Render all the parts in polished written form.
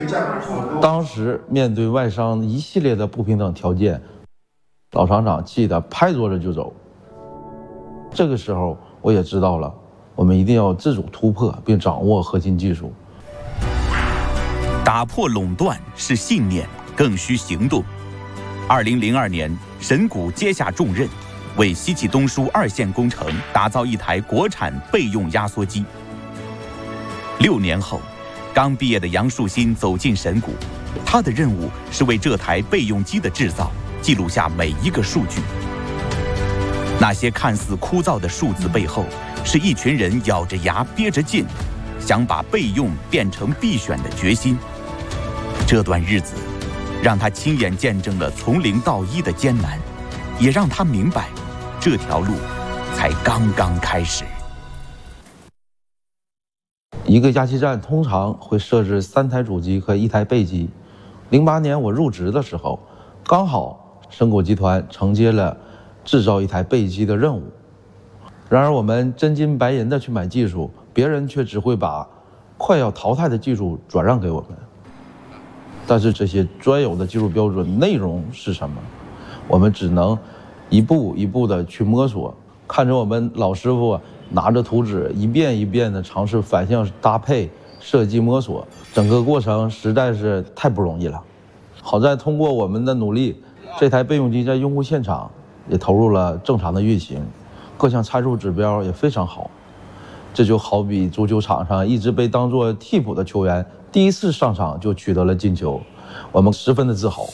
当时面对外商一系列的不平等条件，老厂长气得拍桌子就走。这个时候我也知道了，我们一定要自主突破并掌握核心技术。 打破垄断是信念，更需行动。2002年，神谷接下重任，为西气东输2线工程打造一台国产备用压缩机。6年后，刚毕业的杨树新走进神谷，他的任务是为这台备用机的制造记录下每一个数据。那些看似枯燥的数字背后，是一群人咬着牙憋着劲，想把备用变成必选的决心。这段日子，让他亲眼见证了从0到1的艰难，也让他明白，这条路才刚刚开始。 一个压气站通常会设置3台主机和1台备机。08年我入职的时候，刚好神谷集团承接了制造1台备机的任务。然而我们真金白银的去买技术，别人却只会把快要淘汰的技术转让给我们。但是这些专有的技术标准内容是什么，我们只能一步一步的去摸索，看着我们老师傅拿着图纸一遍一遍的尝试反向搭配、设计、摸索，整个过程实在是太不容易了。好在通过我们的努力，这台备用机在用户现场也投入了正常的运行，各项参数指标也非常好。这就好比足球场上一直被当作替补的球员，第一次上场就取得了进球，我们十分的自豪。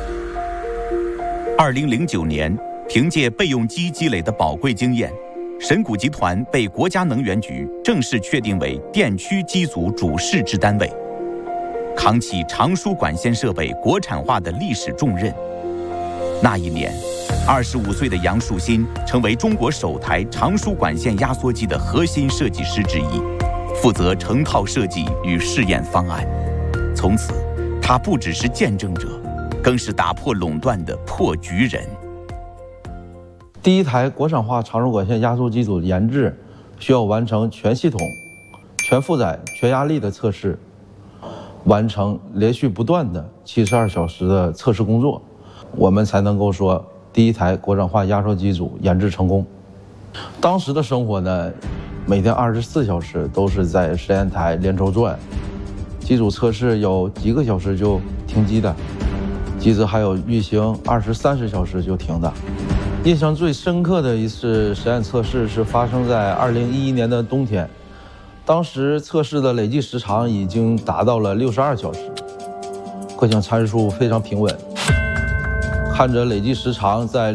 2009年，凭借备用机积累的宝贵经验，神谷集团被国家能源局正式确定为电驱机组主试制单位，扛起长输管线设备国产化的历史重任。那一年，25岁的杨树新成为中国首台长输管线压缩机的核心设计师之一，负责成套设计与试验方案。从此，他不只是见证者，更是打破垄断的破局人。 第一台国产化长输管线压缩机组的研制，需要完成全系统、全负载、全压力的测试，完成连续不断的72小时的测试工作，我们才能够说第一台国产化压缩机组研制成功。当时的生活呢，每天24小时都是在实验台连轴转，机组测试有几个小时就停机的，机子还有运行20、30小时就停的。印象最深刻的一次实验测试是发生在2011年的冬天，当时测试的累计时长已经达到了62小时，各项参数非常平稳。看着累计时长在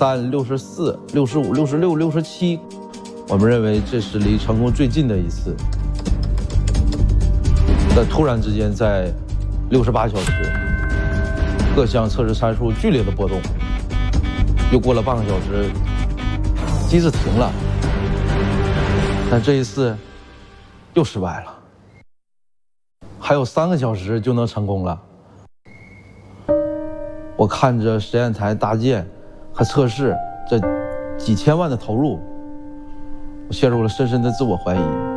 63、64、65、66、67，我们认为这是离成功最近的一次。但突然之间，在68小时，各项测试参数剧烈的波动。又过了半个小时，机子停了，但这一次又失败了。还有3个小时就能成功了。我看着实验台搭建和测试这几千万的投入，我陷入了深深的自我怀疑。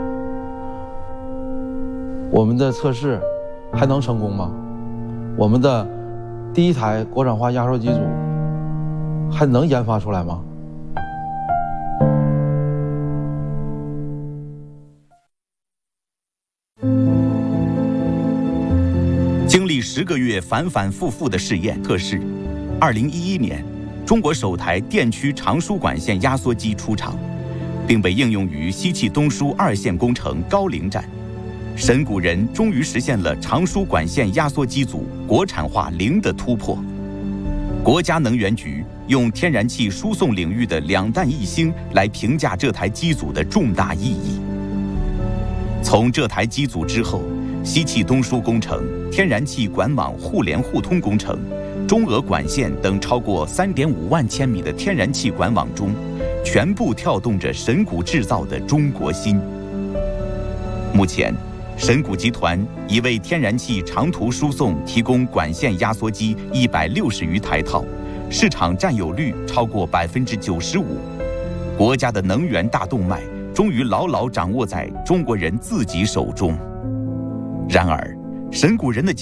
我们的测试还能成功吗？我们的第一台国产化压缩机组还能研发出来吗？ 经历10个月反反复复的试验测试，2011年，中国首台电驱长输管线压缩机出厂，并被应用于西气东输2线工程高陵站。神谷人终于实现了长输管线压缩机组国产化0的突破。国家能源局用天然气输送领域的2弹1星来评价这台机组的重大意义。从这台机组之后，西气东输工程、天然气管网互联互通工程、中俄管线等超过3.5万千米的天然气管网中，全部跳动着神谷制造的中国心。目前，神谷集团已为天然气长途输送提供管线压缩机160余台套，市场占有率超过95%。国家的能源大动脉终于牢牢掌握在中国人自己手中。然而，神谷人的